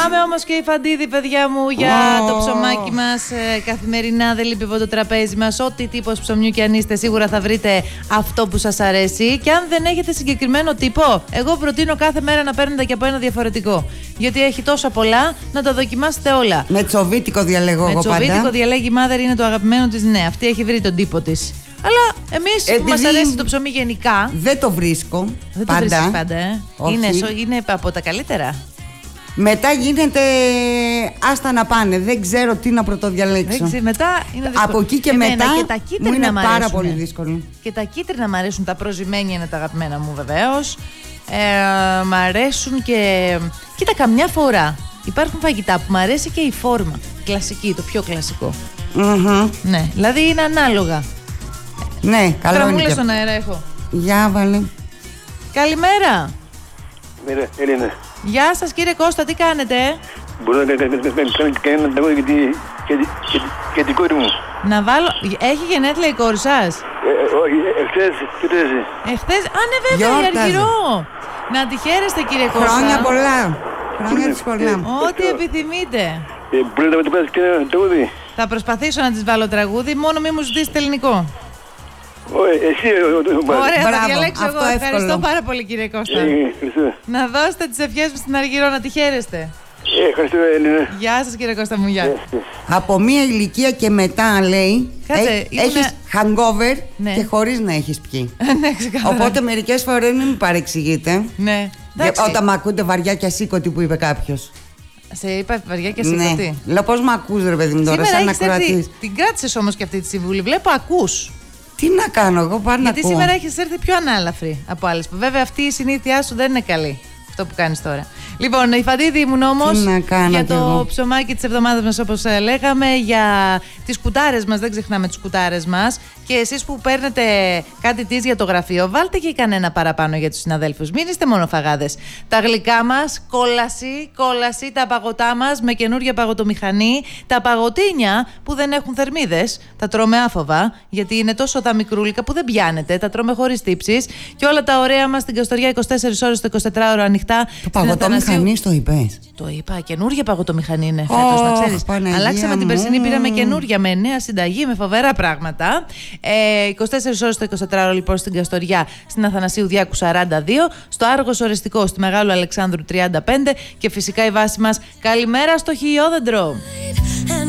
Πάμε όμως και η Φαντίδη, παιδιά μου, για το ψωμάκι μας. Καθημερινά δεν λείπει από το τραπέζι μας. Ό,τι τύπος ψωμιού και αν είστε, σίγουρα θα βρείτε αυτό που σας αρέσει. Και αν δεν έχετε συγκεκριμένο τύπο, εγώ προτείνω κάθε μέρα να παίρνετε και από ένα διαφορετικό. Γιατί έχει τόσα πολλά, να τα δοκιμάσετε όλα. Με τσοβίτικο διαλέγω εγώ πάντα. Με τσοβίτικο διαλέγει η Mother, είναι το αγαπημένο της. Ναι, αυτή έχει βρει τον τύπο της. Αλλά εμείς που μας αρέσει το ψωμί γενικά. Δεν το βρίσκω. Δεν το βρίσκεις πάντα, Είναι από τα καλύτερα. Μετά γίνεται άστα να πάνε. Δεν ξέρω τι να πρωτοδιαλέξω. Μετά είναι δύσκολο. Από εκεί και μετά και τα μου είναι πάρα πολύ δύσκολο. Και τα κίτρινα μ' αρέσουν. Τα προζυμένια είναι τα αγαπημένα μου βεβαίως. Μ' αρέσουν και... Κοίτα, καμιά φορά υπάρχουν φαγητά που μ' αρέσει και η φόρμα. Κλασική, το πιο κλασικό. Ναι, δηλαδή είναι ανάλογα. Ναι, καλό είναι. Γραμμούλες στον αέρα έχω. Για βάλε. Καλημέρα. Έλληνα. Γεια σας κύριε Κώστα, τι κάνετε? Μπορώ να κάνω ένα τραγούδι για την κόρη μου. Να βάλω... Έχει γενέθλια η κόρη σας? Όχι, εχθές και τέσσερις. Εχθές, ναι βέβαια, η Αργυρό. Να τη χαίρεστε κύριε Κώστα. Χρόνια πολλά. Χρόνια της πολλά. Ό,τι επιθυμείτε. Μπορείτε να μου το πας και ένα τραγούδι? Θα προσπαθήσω να της βάλω τραγούδι, μόνο μη μου ζητήσετε ελληνικό. Εσύ. Ωραία, θα διαλέξω εγώ. Ευχαριστώ πάρα πολύ κύριε Κώστα. Να δώσετε τις ευχές μου στην Αργυρό, να τη χαίρεστε. Ευχαριστώ, Έλληνα. Γεια σας κύριε Κώστα μου, γεια. Από μία ηλικία και μετά, λέει, έχεις hangover και χωρίς να έχεις πιει. Οπότε μερικές φορές μην μου παρεξηγείτε. Ναι. Όταν μ' ακούτε βαριά και ασήκωτη που είπε κάποιος. Σε είπα βαριά και ασήκωτη. Ναι. Λέω πώς μ' ακούς ρε παιδί μου τώρα, σαν ακροατής. Την κράτησες όμως και αυτή τη συμβουλή. Βλέπω ακούς. Τι να κάνω, εγώ πάντα γιατί ακούω. Σήμερα έχεις έρθει πιο ανάλαφρη από άλλες. Βέβαια αυτή η συνήθειά σου δεν είναι καλή. Αυτό που κάνεις τώρα. Λοιπόν, η Φαντίδη ήμουν όμως για το ψωμάκι της εβδομάδας μας, όπως λέγαμε, για τις κουτάρες μας. Δεν ξεχνάμε τις κουτάρες μας. Και εσείς που παίρνετε κάτι της για το γραφείο, βάλτε και κανένα παραπάνω για τους συναδέλφους. Μην είστε μόνο φαγάδες. Τα γλυκά μας, κόλαση, τα παγωτά μας με καινούργια παγωτομηχανή. Τα παγωτίνια που δεν έχουν θερμίδες, τα τρώμε άφοβα, γιατί είναι τόσο τα μικρούλικα που δεν πιάνετε. Τα τρώμε χωρίς τύψεις. Και όλα τα ωραία μας στην Καστοριά 24 ώρες το 24ωρο ανοιχτά. Το παγωτομηχανή το είπες? Το είπα, καινούργια παγωτομηχανή είναι φέτος, να ξέρεις. Αλλάξαμε την περσινή, πήραμε καινούργια με νέα συνταγή, με φοβερά πράγματα. 24 ώρες το 24ωρο λοιπόν στην Καστοριά, στην Αθανασίου Διάκου 42, στο Άργος Ορεστικό, στη Μεγάλου Αλεξάνδρου 35 και φυσικά η βάση μας. Καλημέρα στο Χιλιόδεντρο.